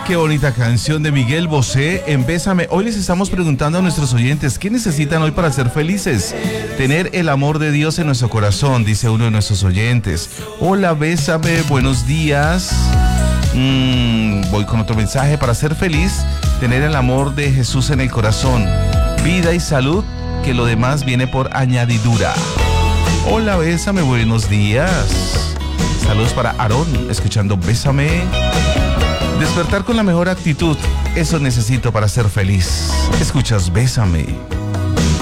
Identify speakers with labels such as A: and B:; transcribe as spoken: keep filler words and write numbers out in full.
A: Qué bonita canción de Miguel Bosé en Bésame. Hoy les estamos preguntando a nuestros oyentes, ¿qué necesitan hoy para ser felices? Tener el amor de Dios en nuestro corazón, dice uno de nuestros oyentes. Hola, Bésame, buenos días. Mm, voy con otro mensaje. Para ser feliz, tener el amor de Jesús en el corazón, vida y salud, que lo demás viene por añadidura. Hola, Bésame, buenos días. Saludos para Aarón, escuchando Bésame. Despertar con la mejor actitud, eso necesito para ser feliz. Escuchas Bésame.